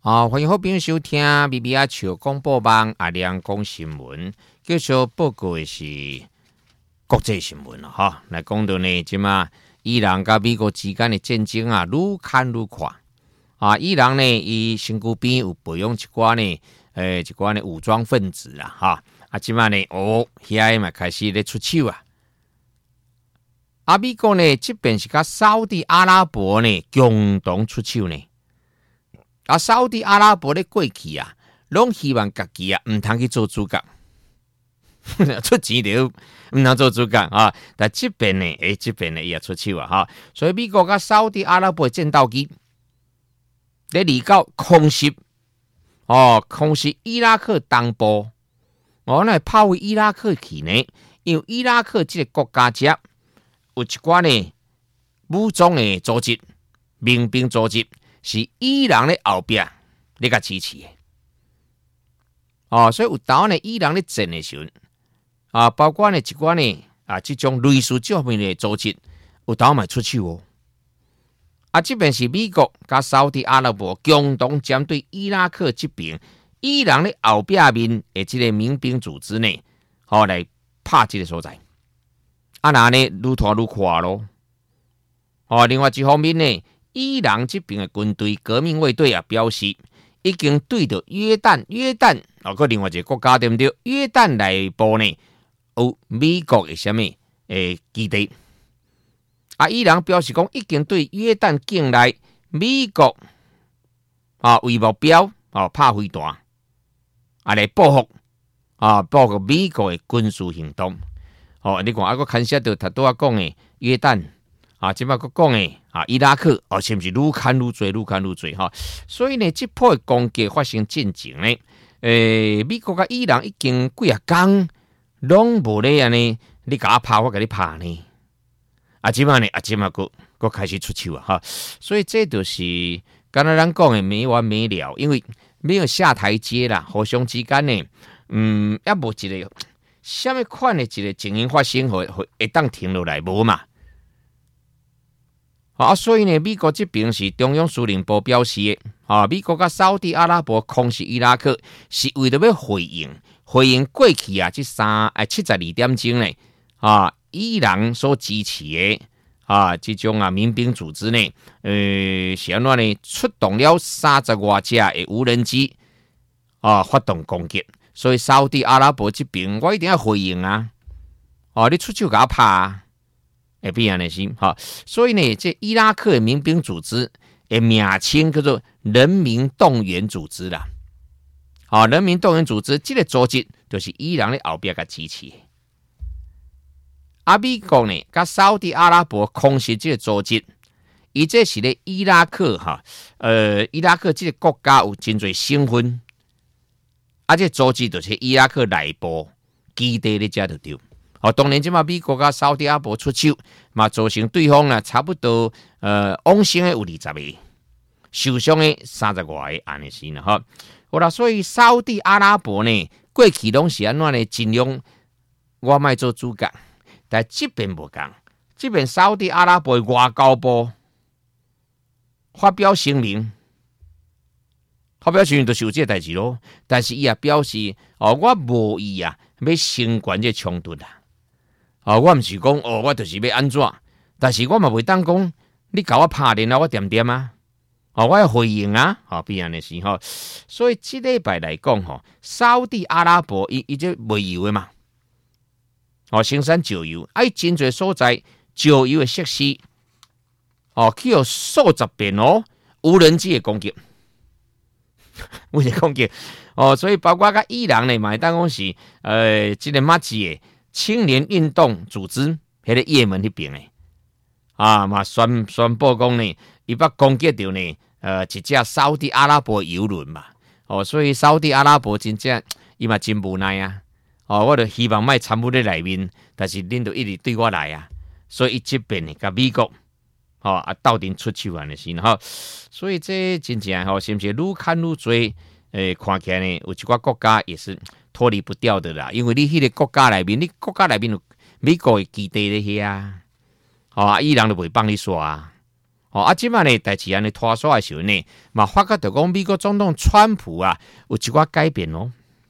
欢迎好朋友收听 BBR 笑广播网阿亮讲新闻，继续报告的是国际新闻哈。来讲到呢，即嘛伊朗甲美国之间的战争啊，愈看愈快啊。伊朗呢，伊身躯边有培养一寡呢，一寡呢武装分子啦哈。即嘛呢，遐嘛开始咧出手啊。美国呢，即边是甲沙特阿拉伯呢共同出手呢。沙特阿拉伯咧过去啊，拢希望家己啊唔通去做主角，出钱就唔通做主角啊。但这边呢，这边呢也出手啊哈。所以美国甲沙特阿拉伯战斗机咧离到空袭空袭伊拉克东部，那炮击伊拉克去呢，因为伊拉克这个国家遮有一寡呢武装的组织、民兵组织。是伊朗咧后壁咧甲支持的，所以有当呢伊朗咧战的时候，包括呢一寡呢这种类似这方面的组织，有当嘛出手这边是美国甲沙特阿拉伯共同针对伊拉克这边，伊朗咧后壁面的这个民兵组织呢，来拍这个所在，那呢愈拖愈快咯，另外一方面呢。伊朗这边的军队革命卫队表示，已经对着约旦个另外一个国家对不对？约旦内部呢有美国的什么基地？伊朗表示讲，已经对约旦境内美国为目标拍飞弹来报复报复美国的军事行动。你看个牵涉到他拄讲的约旦。即摆佫讲诶，伊拉克是毋是愈看愈多哈？所以呢，这波的攻击发生进程呢，美国甲伊朗已经几啊天拢无咧安尼，你甲我拍，我甲你拍呢。即摆佫开始出手哈，所以这就是刚才咱讲的没完没了，因为没有下台阶啦，互相之间呢，也无一个什么款的一个情形发生，会当停落来无嘛？所以呢，美国这边是中央司令部表示的，美国甲沙特阿拉伯空袭伊拉克，是为了要回应过去这72点钟呢，伊朗所支持的这种民兵组织呢，是安怎呢？出动了30多架的无人机发动攻击，所以沙特阿拉伯这边我一定要回应你出手给我拍必然的是所以呢，这伊拉克的民兵组织的名称叫做人民动员组织啦。人民动员组织这个组织就是伊朗的后边甲支持。美国呢，甲沙特阿拉伯空袭这个组织，伊这是咧伊拉克伊拉克这个国家有真侪成分，这组织就是伊拉克内部基地咧遮就对。当然，即嘛美国甲沙特阿拉伯出手，嘛造成对方差不多往生的有20个，受伤的30多个安尼是哈。好啦，所以沙特阿拉伯呢，过去拢是安怎呢？尽量我莫做主角，但这边无共，这边沙特阿拉伯外交部发表声明，就是有这个代志咯。但是伊也表示，我无意要升悬这冲突啦。我毋是讲我就是要安怎，但是我嘛袂当讲你甲我拍电我点点我要回应必然的是所以这礼拜来讲沙特阿拉伯伊这卖油的嘛，生产石油，真侪所在石油的设施去有数十遍无人机的攻击，有些攻击所以包括甲伊朗呢嘛会当讲是这个马吉的。青年运动组织迄个也门那边嘛宣布讲呢，伊捌攻击到呢一架沙特阿拉伯游轮嘛，所以沙特阿拉伯真正伊嘛真无奈我就希望莫参与在内面，但是恁就一直对我来所以伊这边呢甲美国斗阵出手安尼是所以这真正是不是愈看愈多看起来呢有一寡国家也是。脱离不掉的啦，因为你迄个国家内面，你国家内面有美国的基地咧遐伊朗就袂帮你刷即摆呢，代志安尼拖刷的时候呢，嘛发觉到讲美国总统川普啊，有一寡改变哦。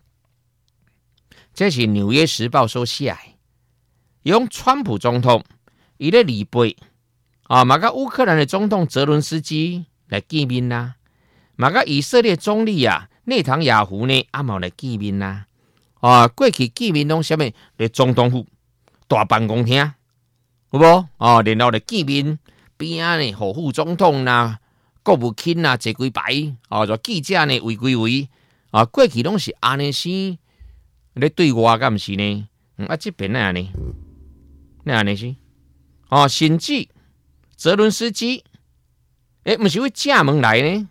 这是《纽约时报》所写的，用川普总统伊咧礼拜嘛，甲乌克兰的总统泽伦斯基来见面啦，嘛甲以色列总理内塔尼亚胡呢，嘛来见面啦。过去见面拢啥物？咧总统府大办公厅，有无？然后咧见面。边呢，互副总统啦、国务卿啦坐几排，就记者呢围几围，过去拢是安尼先咧对话，敢毋是呢？这边呢安尼，那安尼是，甚至泽伦斯基，毋是为正门来呢？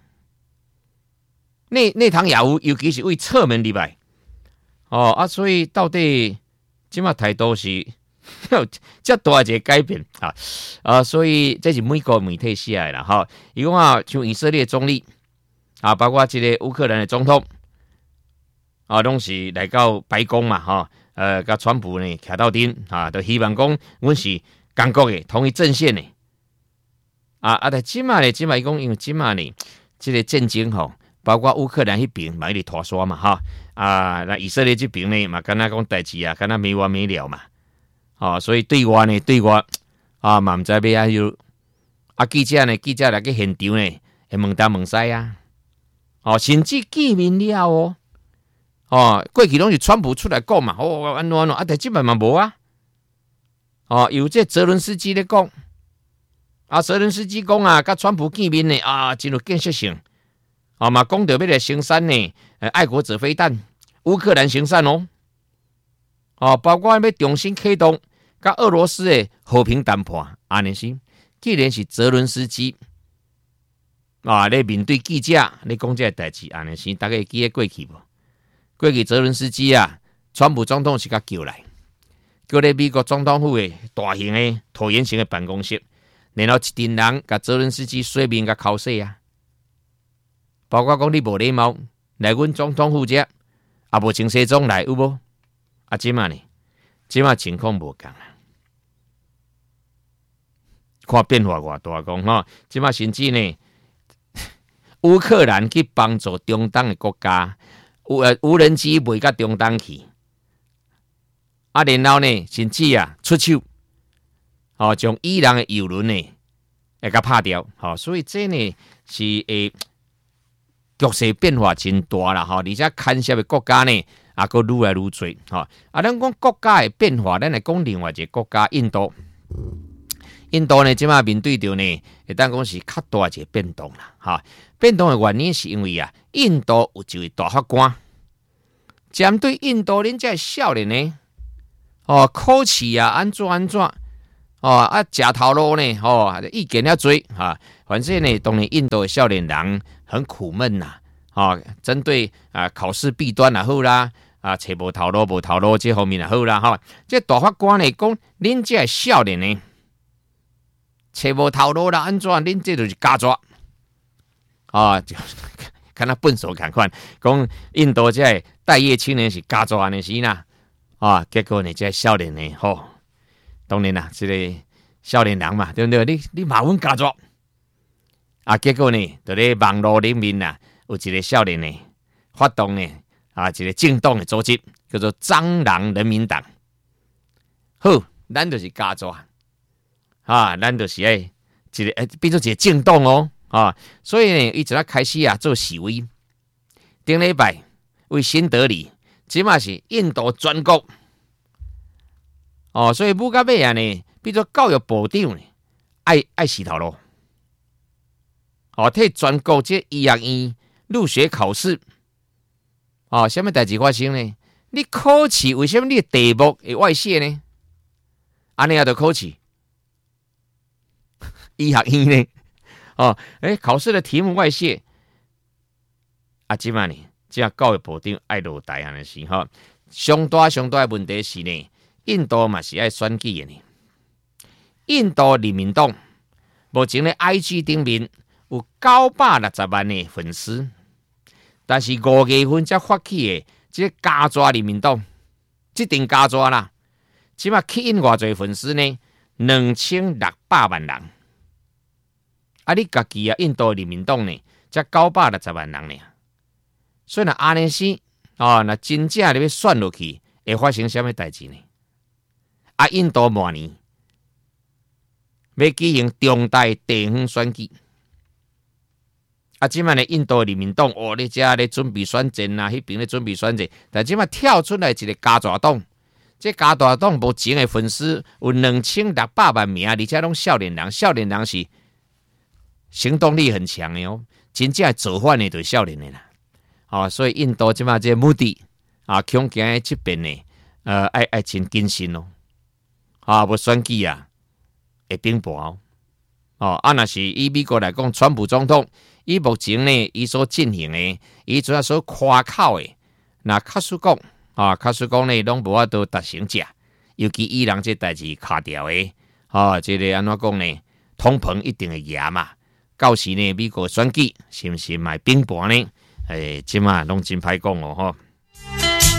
内堂也有，尤其是为侧门入来，所以到底即马态度是？这大一个改变所以这是美国媒体写的啦伊讲像以色列总理包括这个乌克兰的总统拢是来到白宫嘛甲川普呢徛到顶都希望讲阮是同国的同一阵线的但即马伊讲因为即马呢这个战争包括乌克兰迄边嘛一直拖刷嘛那以色列这边呢嘛敢若讲代志敢若没完没了嘛。所以对外嘛毋知要有记者来去现场呢，会问东问西甚至见面了过去拢是川普出来讲嘛，安怎但即摆嘛无有这泽伦斯基咧讲泽伦斯基讲甲川普见面呢真有建设性嘛讲到要来生产呢爱国者飞弹，乌克兰生产包括要重新启动甲俄罗斯的和平谈判，安尼是，既然是泽伦斯基咧面对记者咧讲这个代志，安尼是，大家会记得过去无？过去泽伦斯基川普总统是甲叫来美国总统府的大型的椭圆形的办公室，然后一群人甲泽伦斯基说明甲考试包括讲你无礼貌来阮总统府遮，无穿西装来有无？即马呢？即马情况无共看变化偌大讲即马甚至呢，乌克兰去帮助中东的国家，无人机卖到中东去，然后呢，甚至出手，将伊朗的油轮呢，会甲拍掉，所以这呢是局势变化真大啦，而且牵涉的国家呢。佫愈来愈多咱讲国家的变化，咱来讲另外一个国家印度。印度呢，即马面对着呢，会当讲是较大一个变动啦。变动的原因是因为印度有一位大法官，针对印度恁这少年呢，考试安怎食头路呢，意见了多反正呢，当然印度的少年人很苦闷呐。针对考试弊端也好啦，找无头路这方面也好啦，这大法官呢讲，恁这少年呢，找无头路啦，安怎？恁这就是假抓看他笨手赶快讲，印度这待业青年是假抓呢是啦，结果呢这少年呢，当然啦，这个少年人嘛，对不对？你嘛阮假抓结果呢，就咧网络里面有一个少年呢，发动呢一个政党的组织，叫做蟑螂人民党。好，咱就是假抓咱就是一个变做一个政党所以呢，伊就开始做示威。顶礼拜为新德里，即嘛是印度全国所以母到尾呢，变做教育部长呢，爱死头路替全国这医学院入学考试什么代志发生呢？你考试为什么你的题目会外泄呢？安尼也得考试，医学院呢？考试的题目外泄即嘛呢？这教育部长爱落台安尼是上大的问题是呢，印度嘛是爱选举的呢。印度人民党目前的 IG 顶面有960万的粉丝，但是5月份才发起的这加抓人民党，这顶加抓啦，起码吸引偌侪粉丝呢？2600万人， 你家己印度人民党呢，才960万人呢。所以安尼是那真正你要选落去，会发生什么代志呢？印度明年要举行重大地方选举。即摆呢，印度人民党你遮咧准备选战啊，迄边咧准备选战，但即摆跳出来一个加大党，这加大党目前的粉丝有2600万名，而且拢少年人，少年人是行动力很强的哦，真正造反的就是少年的啦。所以印度即摆这目的恐惊这边呢，爱真谨慎咯，无选举会冰雹若是以美国来讲，川普总统。伊目前呢，伊所进行的，伊主要所夸口的，那卡实讲呢，拢无法度达成者。尤其伊朗这代志卡掉的，这个安怎讲呢？通膨一定会赢嘛。到时呢，美国选举是毋是卖冰雹呢？即马拢真歹讲哦，